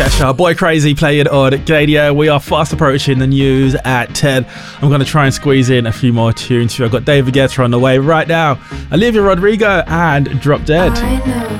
Cheshire, Boy Crazy playing on Gadio. We are fast approaching the news at 10. I'm going to try and squeeze in a few more tunes. I've got David Guetta on the way right now. Olivia Rodrigo and Drop Dead. I know